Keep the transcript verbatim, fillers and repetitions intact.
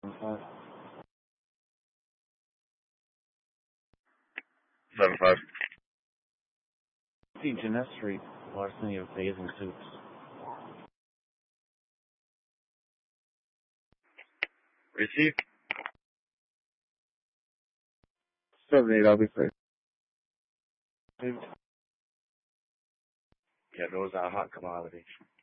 Seven five. See Jeanette Street, larceny of bathing suits. Receive. Seven eight, I'll be safe. Yeah, those are hot commodities.